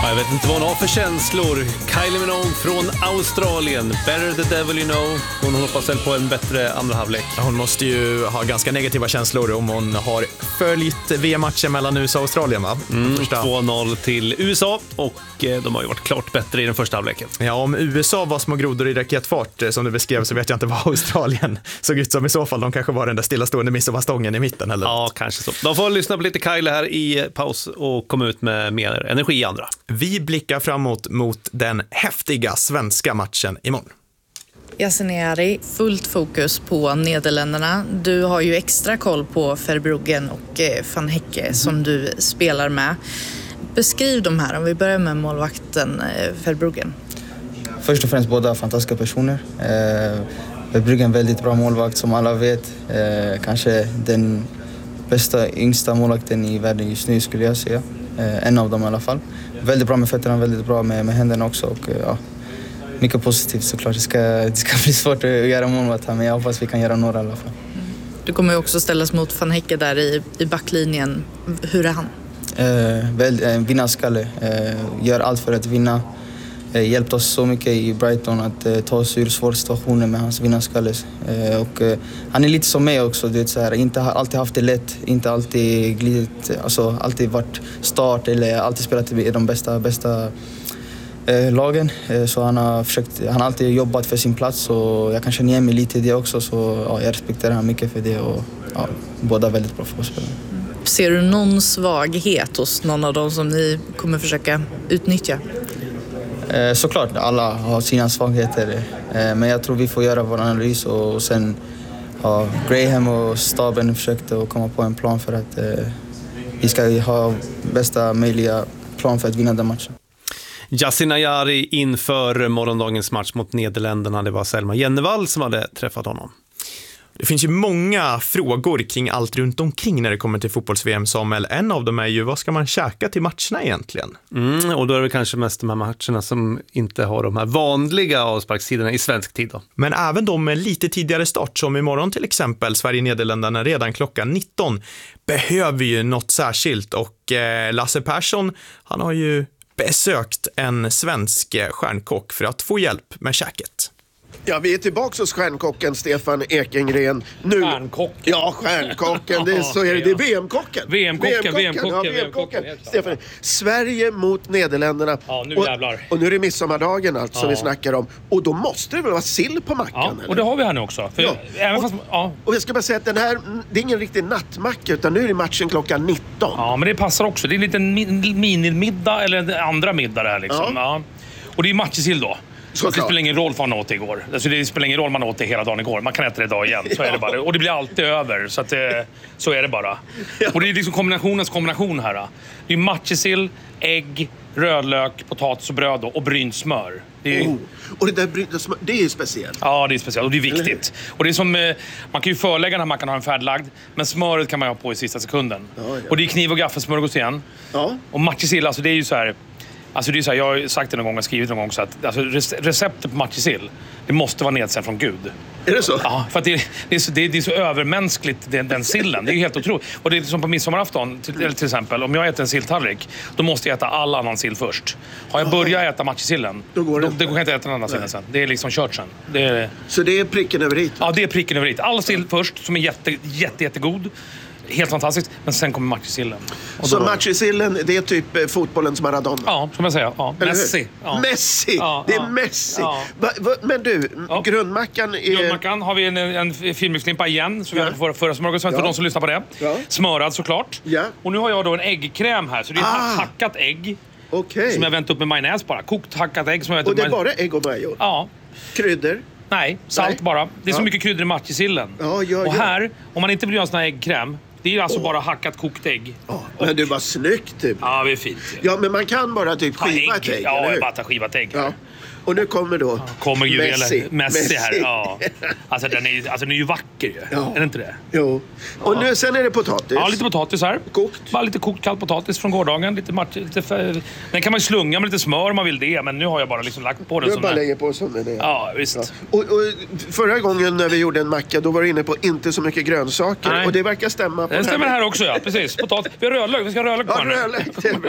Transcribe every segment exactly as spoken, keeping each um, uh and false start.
Jag vet inte vad hon har för känslor. Kylie Minogue från Australien. Better the devil you know. Hon hoppas väl på en bättre andra halvlek. Hon måste ju ha ganska negativa känslor om hon har följt V M-matchen mellan U S A och Australien, va? Mm, två noll till U S A och de har ju varit klart bättre i den första halvleken. Ja, om U S A var små grodor i raketfart som du beskrev, så vet jag inte vad Australien såg ut som i så fall. De kanske var den där stillastående midsommarstången i mitten, eller? Ja, kanske så. De får lyssna på lite Kylie här i paus och komma ut med mer energi i andra. Vi blickar framåt mot den häftiga svenska matchen imorgon. Yasin Ayari, fullt fokus på Nederländerna. Du har ju extra koll på Verbruggen och Van Hecke som du spelar med. Beskriv de här, om vi börjar med målvakten Verbruggen. Först och främst båda fantastiska personer. Eh, Verbruggen väldigt bra målvakt som alla vet. Eh, kanske den bästa, yngsta målvakten i världen just nu skulle jag säga. Eh, en av dem i alla fall. Väldigt bra med fötterna, väldigt bra med, med händerna också. Och, ja, mycket positivt såklart. Det ska, det ska bli svårt att göra målvakt här, men jag hoppas vi kan göra några i alla fall. Du kommer ju också ställas mot Van Hecke där i, i backlinjen. Hur är han? Eh, väl, eh, vinnarskalle. Eh, gör allt för att vinna. Eh, hjälpt oss så mycket i Brighton att eh, ta oss ur svåra situationer med hans vinnarskalle. Eh, och, eh, han är lite som mig också. Det är så här, inte har alltid haft det lätt. Inte alltid glidit, alltså alltid varit start eller alltid spelat i de bästa, bästa eh, lagen. Eh, så han har, försökt, han har alltid jobbat för sin plats och jag kan känna igen mig lite i det också. Så ja, jag respekterar han mycket för det och ja, båda väldigt bra fotbollsspelare. Ser du någon svaghet hos någon av dem som ni kommer försöka utnyttja? Eh, såklart, alla har sina svagheter. Eh, men jag tror vi får göra vår analys och, och sen har Graham och staben försökt att komma på en plan för att eh, vi ska ha bästa möjliga plan för att vinna den matchen. Yasin Ayari inför morgondagens match mot Nederländerna. Det var Selma Jennevall som hade träffat honom. Det finns ju många frågor kring allt runt omkring när det kommer till fotbolls-V M, Samuel. En av dem är ju, vad ska man käka till matcherna egentligen? Mm, och då är det kanske mest de här matcherna som inte har de här vanliga avsparkstiderna i svensk tid då. Men även de med lite tidigare start, som imorgon till exempel, Sverige-Nederländerna redan klockan nitton, behöver ju något särskilt. Och eh, Lasse Persson, han har ju besökt en svensk stjärnkock för att få hjälp med käket. Ja, vi är tillbaka hos stjärnkocken Stefan Ekengren. Nu... Stjärnkocken. Ja, stjärnkocken. Det är, så är det. Det är V M-kocken. V M-kocken, V M-kocken, ja, V M-kocken. Stefan, Sverige mot Nederländerna. Ja, nu och, jävlar. och nu är det midsommardagen alltså, ja. som vi snackar om. Och då måste det väl vara sill på mackan? Ja, eller? och det har vi här nu också. För ja. även och, fast, ja. och jag ska bara säga att den här, det är ingen riktig nattmacka, utan nu är det matchen klockan nitton. Ja, men det passar också. Det är en liten minimiddag eller en andra middag det här liksom. Ja. Ja. Och det är matchesill då. Så det spelar ingen roll för man åt igår. Alltså det spelar ingen roll man åt det hela dagen igår. Man kan äta det idag igen. Så är det bara. Och det blir alltid över. Så, att det, så är det bara. Och det är liksom kombinationens kombination här. Det är matjessill, ägg, rödlök, potatis och bröd då, och brynt smör. Det är, oh. Och det där brynta smör, det är ju speciellt. Ja, det är speciellt och det är viktigt. Och det är som, man kan ju förlägga när man kan ha en färdlagd, men smöret kan man ha på i sista sekunden. Ja, ja. Och det är kniv och gaffelsmörgås igen. Ja. Och matjessill, alltså det är ju så här. Alltså det är så här, jag har sagt det någon gång och skrivit någon gång så att alltså receptet på matjessill, det måste vara nedsänd från Gud. Är det så? Ja, för att det, det, är, så, det, är, det är så övermänskligt den, den sillen. Det är helt otroligt. Och det är som på midsommarafton till, till exempel, om jag äter en silltallrik, då måste jag äta all annan sill först. Har jag börjat äta matjessillen, då går det, då, då kan jag inte äta den andra sillen sen. Det är liksom kört sen. Det är, så det är pricken över hit? Ja, det är pricken över hit. All sill först, som är jätte, jätte, jättegod. Helt fantastiskt, men sen kommer matjessillen. Så matjessillen, det är typ fotbollens Maradona? Ja, som jag säger. Ja. Messi. Ja. Messi! Ja, det är ja. Messi! Ja. Va, va, men du, ja. grundmackan är... Grundmackan har vi en, en filmexklimpa igen, så vi ja. hade för, förra smörgåsen ja. för de som lyssnar på det. Ja. Smörad såklart. Ja. Och nu har jag då en äggkräm här, så det är ah. hackat ägg. Okay. Som jag vänt upp med majonnäs bara. Kokt hackat ägg som jag vänt och upp det är bara ägg och majo? Ja. Kryddor? Nej, salt Nej. bara. Det är så ja. mycket kryddor i matjessillen. Ja, ja, och ja. här, om man inte vill göra en sån här äggkräm, det är ju alltså oh. bara hackat kokt ägg. Oh, men det var snyggt typ. Ja, det är fint. Ja, men man kan bara typ skiva ett ägg, ja, eller hur? bara ta skivat ägg. Ja. Och nu kommer då ja, kommer ju Messi. Messi. Messi här. Ja. Alltså, den är, alltså den är ju vacker ju. Ja. Är det inte det? Jo. Och ja. nu, sen är det potatis. Ja, lite potatis här. Kokt. Bara lite kokt kall potatis från gårdagen. Lite match, lite för... Den kan man ju slunga med lite smör om man vill det. Men nu har jag bara liksom lagt på den. Du bara lägger på som den är. Ja, visst. Ja. Och, och förra gången när vi gjorde en macka, då var du inne på inte så mycket grönsaker. Nej. Och det verkar stämma på det stämmer här också, ja. Precis. Potatis. Vi har rödlök. Vi ska ha rödlök på ja, rödlök. Det är bra.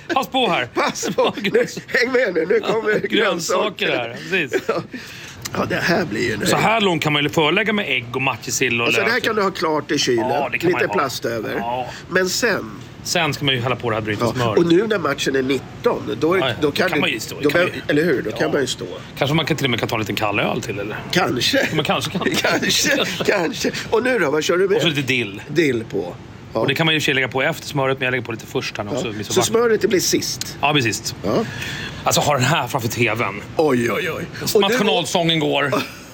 Pass på här. Pass på. Nu, häng med nu, nu kommer grönsaker här. Precis. Ja, det här blir ju nu. Så här långt kan man ju förlägga med ägg och matjessill och alltså, lök. det här kan du ha klart i kylen. Ja, det kan man lite ha. plast över. Ja. Men sen... Sen ska man ju hälla på det här bryta Ja. smör. Och nu när matchen är nitton, då, är, Ja, ja. då kan, kan du, man ju stå. Då Kan behöver- man- eller hur? Då Ja. kan man ju stå. Kanske man kan till och med kan ta en liten kall öl till, eller? Kanske. Man kanske kan. kanske, kanske. Och nu då, vad kör du med? Och så lite dill. Dill på. Ja. Och det kan man ju i och för sig lägga på efter smöret, men jag lägger på lite först här också. Ja. Det blir Så varmt. smöret det blir sist. Ja, precis. Ja. Alltså, ha den här framför tvn. Oj, oj, oj. Och nu- Nationalsången går.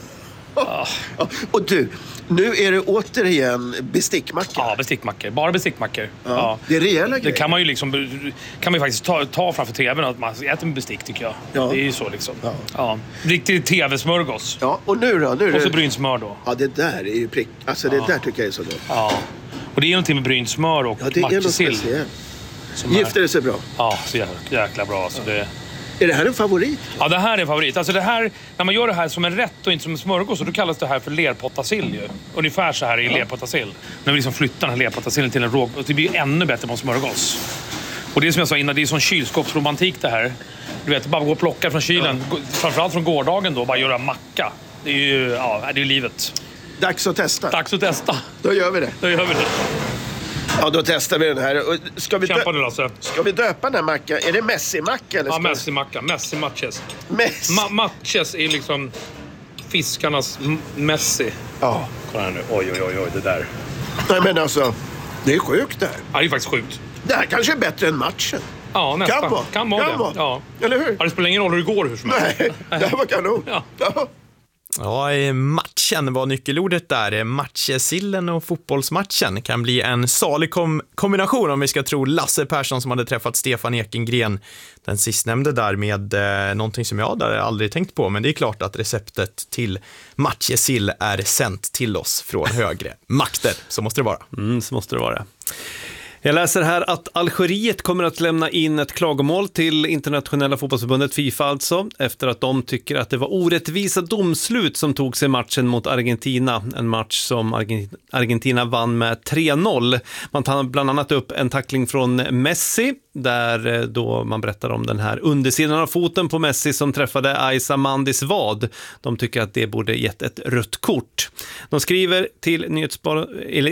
Ja. Och du, nu är det återigen bestickmacka. Ja, bestickmackor. Bara bestickmackor. Ja. Ja. Det är rejäla Det grejer. kan man ju liksom kan man ju faktiskt ta, ta framför tvn att man äter med bestick, tycker jag. Ja. Det är ju så liksom. Ja. Ja. Riktig tv-smörgås. Ja, och nu då? Nu är Och så det... brynt smör då. Ja, det där är ju prick. Alltså det där tycker jag är så gott. Ja. Och det är någonting med brynt smör och Ja, det är något matjessill. speciellt. som är- Gifter det sig bra. Ja, så jäkla, jäkla bra. Så det... Är det här en favorit? Ja, det här är en favorit. Alltså det här, när man gör det här som en rätt och inte som en smörgås, så då kallas det här för lerpottasill ju. Ungefär så här är lerpottasill. När vi liksom flyttar den här lerpottasillen till en råg, och det blir ju ännu bättre på en smörgås. Och det är som jag sa innan, det är sån kylskåpsromantik det här. Du vet, bara gå och plocka från kylen. Ja. Framförallt från gårdagen då, bara göra macka. Det är ju, ja, det är livet. Dags att testa. Dags att testa. Då gör vi det. Då gör vi det. Ja, då testar vi den här. Och Ska vi, Kämpa dö- nu, Lasse. ska vi döpa den här mackan? Är det Messi-macka? Eller Ja, ska- Messi-macka. Messi-matches. Messi. Ma- matches är liksom fiskarnas m- Messi. Ja. Kolla här nu. Oj, oj, oj, oj, det där. Nej, men alltså, det är sjukt det här. Ja, det är faktiskt sjukt. Det här kanske är bättre än matchen. Ja, nästan. Kan vara. Kan vara Kan det. vara. Ja. Eller hur? Ja, det spelar ingen roll hur det går hur som helst. Nej, det här var kanon. Ja. Ja. Ja, eh, matchen var nyckelordet där. Matchesillen och fotbollsmatchen kan bli en salig kom- kombination om vi ska tro Lasse Persson som hade träffat Stefan Ekengren. Den sistnämnde där med eh, någonting som jag hade aldrig tänkt på, men det är klart att receptet till matjesill är sänt till oss från högre makter. Så måste det vara. Mm, så måste det vara. Jag läser här att Algeriet kommer att lämna in ett klagomål till internationella fotbollsförbundet FIFA alltså, efter att de tycker att det var orättvisa domslut som tog sig matchen mot Argentina. En match som Argentina, Argentina vann med tre noll. Man tar bland annat upp en tackling från Messi, där då man berättar om den här undersidan av foten på Messi som träffade Aisa Mandis vad. De tycker att det borde gett ett rött kort. De skriver till nyhetsbar- eller